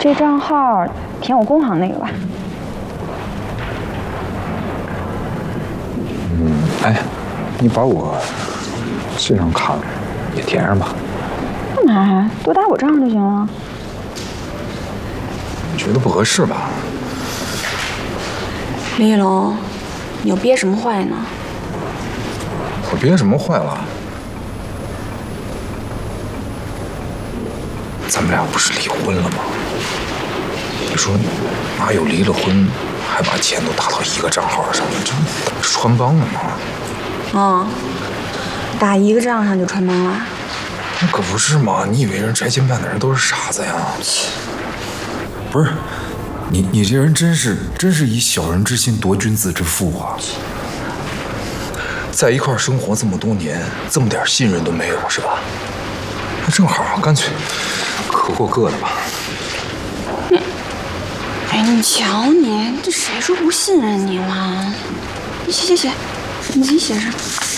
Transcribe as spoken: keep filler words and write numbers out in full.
这账号填我工行那个吧。 嗯，哎，你把我这张卡也填上吧。 干嘛呀？多打我账上就行了。 你觉得不合适吧？ 李一龙，你又憋什么坏呢？ 我憋什么坏了？咱们俩不是离婚了吗？你说哪有离了婚还把钱都打到一个账号上面，这不穿帮了吗？ 嗯，打一个账上就穿帮了？ 那可不是嘛！你以为人拆迁办的人都是傻子呀？不是，你你这人真是真是以小人之心夺君子之腹啊！在一块生活这么多年，这么点信任都没有是吧？那正好，干脆各过各的吧。 你，哎，你瞧你，这谁说不信任你了？你写写写，你自己写上。